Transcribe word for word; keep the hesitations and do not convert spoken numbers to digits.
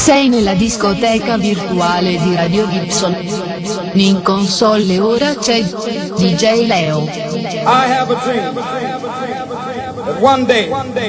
Sei nella discoteca virtuale di Radio Gibson. In console ora c'è D J Leo. I have a dream that one day